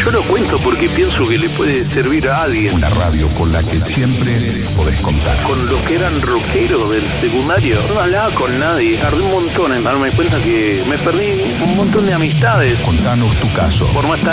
Yo lo cuento porque pienso que le puede servir a alguien. Una radio con la que siempre podés contar. Con los que eran rockeros del secundario, no hablaba con nadie. Tardé un montón en darme cuenta que me perdí un montón de amistades. Contanos tu caso. Por más